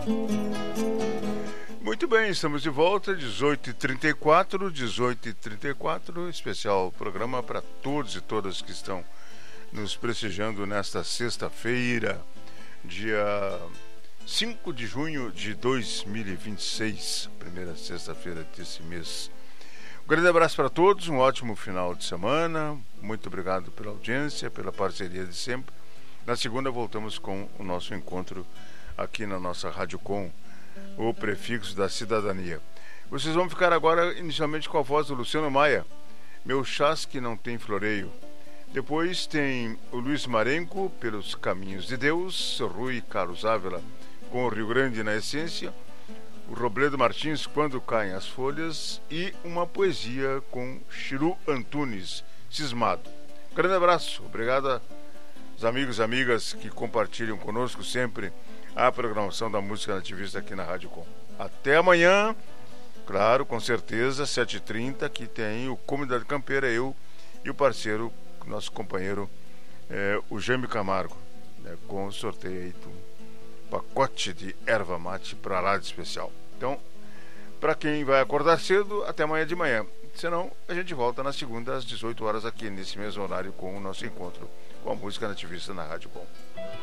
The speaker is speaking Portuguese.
Muito bem, estamos de volta, 18h34, especial programa para todos e todas que estão nos prestigiando nesta sexta-feira, dia 5 de junho de 2026, primeira sexta-feira desse mês. Um grande abraço para todos, um ótimo final de semana, muito obrigado pela audiência, pela parceria de sempre. Na segunda voltamos com o nosso encontro aqui na nossa Rádio Com, o prefixo da cidadania. Vocês vão ficar agora inicialmente com a voz do Luciano Maia, Meu Chasque Não Tem Floreio. Depois tem o Luiz Marenco, Pelos Caminhos de Deus, Rui Carlos Ávila, com o Rio Grande na essência, o Robledo Martins, Quando Caem as Folhas, e uma poesia com Chiru Antunes, Cismado. Um grande abraço, obrigado aos amigos e amigas que compartilham conosco sempre a programação da música nativista aqui na Rádio Com. Até amanhã, claro, com certeza, 7h30, que tem o Comunidade Campeira, eu e o parceiro, nosso companheiro, o Jaime Camargo, com o sorteio aí do pacote de erva mate para lá de especial. Então, para quem vai acordar cedo, até amanhã de manhã. Senão, a gente volta na segunda às 18 horas aqui, nesse mesmo horário, com o nosso encontro com a música nativista na Rádio Com.